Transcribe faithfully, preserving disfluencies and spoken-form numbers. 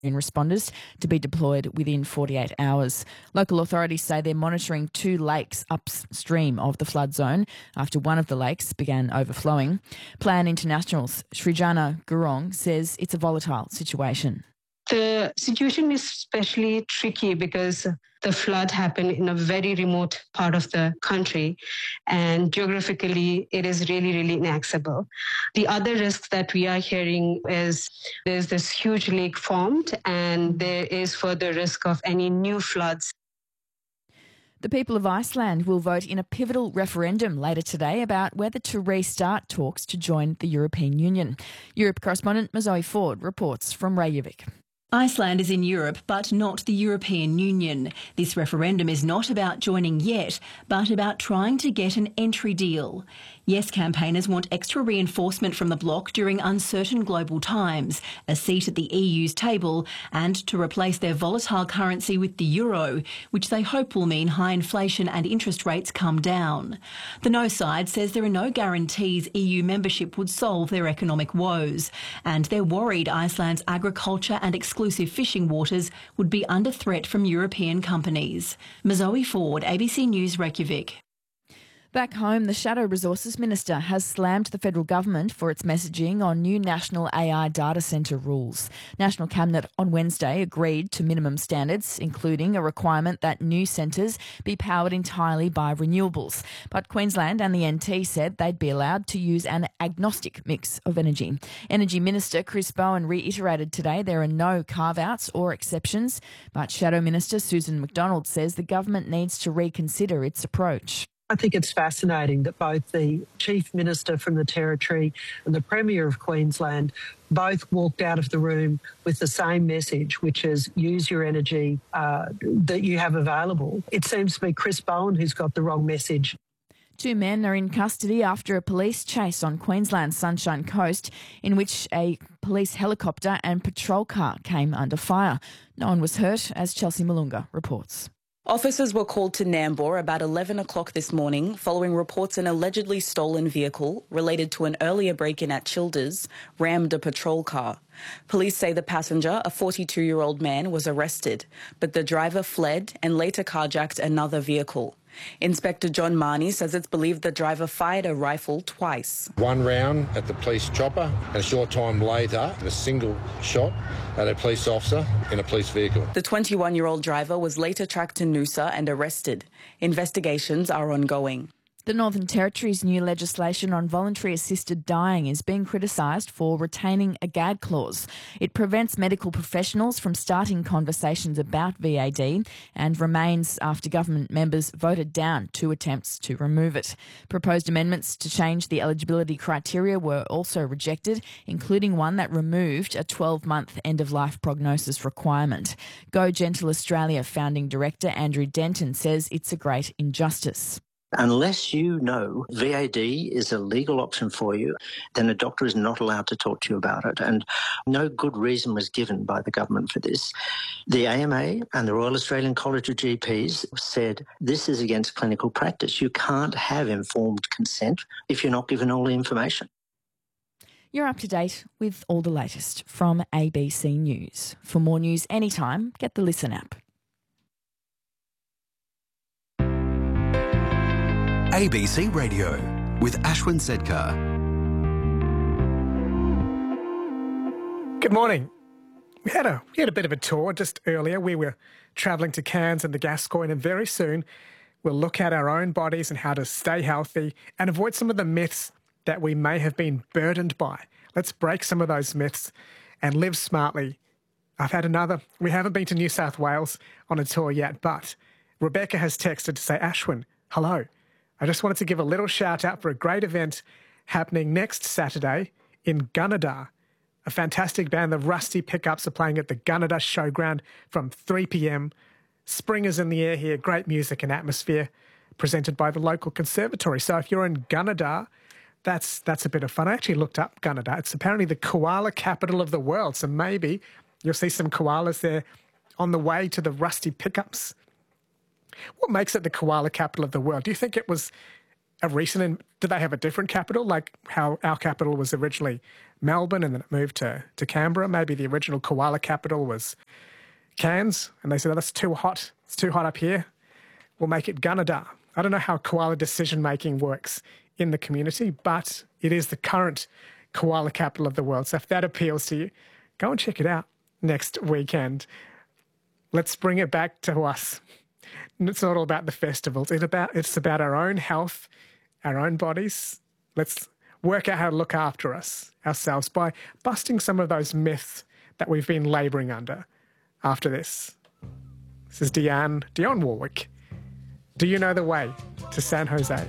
responders to be deployed within forty-eight hours. Local authorities say they're monitoring two lakes upstream of the flood zone after one of the lakes began overflowing. Plan International's Srijana Gurung says it's a volatile situation. The situation is especially tricky because the flood happened in a very remote part of the country, and geographically it is really, really inaccessible. The other risk that we are hearing is there's this huge lake formed, and there is further risk of any new floods. The people of Iceland will vote in a pivotal referendum later today about whether to restart talks to join the European Union. Europe correspondent Mazoe Ford reports from Reykjavik. Iceland is in Europe, but not the European Union. This referendum is not about joining yet, but about trying to get an entry deal. Yes campaigners want extra reinforcement from the bloc during uncertain global times, a seat at the E U's table, and to replace their volatile currency with the euro, which they hope will mean high inflation and interest rates come down. The no side says there are no guarantees E U membership would solve their economic woes, and they're worried Iceland's agriculture and exclusive fishing waters would be under threat from European companies. Mazoe Ford, A B C News, Reykjavik. Back home, the Shadow Resources Minister has slammed the federal government for its messaging on new national A I data centre rules. National Cabinet on Wednesday agreed to minimum standards, including a requirement that new centres be powered entirely by renewables. But Queensland and the N T said they'd be allowed to use an agnostic mix of energy. Energy Minister Chris Bowen reiterated today there are no carve-outs or exceptions, but Shadow Minister Susan McDonald says the government needs to reconsider its approach. I think it's fascinating that both the Chief Minister from the Territory and the Premier of Queensland both walked out of the room with the same message, which is use your energy uh, that you have available. It seems to be Chris Bowen who's got the wrong message. Two men are in custody after a police chase on Queensland's Sunshine Coast in which a police helicopter and patrol car came under fire. No one was hurt, as Chelsea Malunga reports. Officers were called to Nambour about eleven o'clock this morning following reports an allegedly stolen vehicle related to an earlier break-in at Childers rammed a patrol car. Police say the passenger, a forty-two-year-old man, was arrested, but the driver fled and later carjacked another vehicle. Inspector John Marnie says it's believed the driver fired a rifle twice. One round at the police chopper and a short time later, a single shot at a police officer in a police vehicle. The twenty-one-year-old driver was later tracked to Noosa and arrested. Investigations are ongoing. The Northern Territory's new legislation on voluntary assisted dying is being criticised for retaining a gag clause. It prevents medical professionals from starting conversations about V A D and remains after government members voted down two attempts to remove it. Proposed amendments to change the eligibility criteria were also rejected, including one that removed a twelve-month end-of-life prognosis requirement. Go Gentle Australia founding director Andrew Denton says it's a great injustice. Unless you know V A D is a legal option for you, then a doctor is not allowed to talk to you about it. And no good reason was given by the government for this. The A M A and the Royal Australian College of G Ps said this is against clinical practice. You can't have informed consent if you're not given all the information. You're up to date with all the latest from A B C News. For more news anytime, get the Listen app. A B C Radio with Ashwin Sedkar. Good morning. We had a we had a bit of a tour just earlier. We were travelling to Cairns and the Gascoyne, and very soon we'll look at our own bodies and how to stay healthy and avoid some of the myths that we may have been burdened by. Let's break some of those myths and live smartly. I've had another. We haven't been to New South Wales on a tour yet, but Rebecca has texted to say, Ashwin, hello. I just wanted to give a little shout out for a great event happening next Saturday in Gunnedah. A fantastic band, the Rusty Pickups, are playing at the Gunnedah Showground from three p m. Spring is in the air here, great music and atmosphere presented by the local conservatory. So if you're in Gunnedah, that's, that's a bit of fun. I actually looked up Gunnedah. It's apparently the koala capital of the world, so maybe you'll see some koalas there on the way to the Rusty Pickups. What makes it the koala capital of the world? Do you think it was a recent, did they have a different capital, like how our capital was originally Melbourne and then it moved to, to Canberra? Maybe the original koala capital was Cairns, and they said, oh, that's too hot. It's too hot up here. We'll make it Gunnedah. I don't know how koala decision-making works in the community, but it is the current koala capital of the world. So if that appeals to you, go and check it out next weekend. Let's bring it back to us. It's not all about the festivals. It's about, it's about our own health, our own bodies. Let's work out how to look after us, ourselves, by busting some of those myths that we've been labouring under after this. This is Dionne, Dionne Warwick. Do you know the way to San Jose?